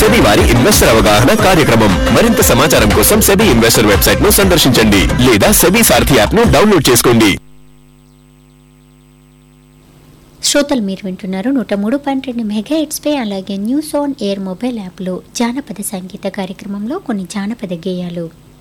SEBI వారి investor అవగాహన కార్యక్రమం. మరింత సమాచారం కోసం సెబీ ఇన్వెస్టర్ వెబ్సైట్ ను సందర్శించండి లేదా సెబీ సారథి యాప్ ను డౌన్లోడ్ చేసుకోండి. శ్రోతలు మీరు వింటున్నారు 103.2 మెగాహెర్ట్జ్ పై, అలాగే న్యూస్ ఆన్ ఎయిర్ మొబైల్ యాప్లో జానపద సంగీత కార్యక్రమంలో కొన్ని జానపద గేయాలు.